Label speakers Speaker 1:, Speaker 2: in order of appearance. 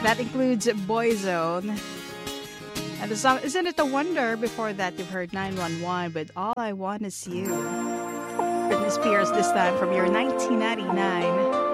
Speaker 1: That includes Boyzone. And the song Isn't It a Wonder? Before that, you've heard 911 with All I Want Is You. Britney Spears this time from your 1999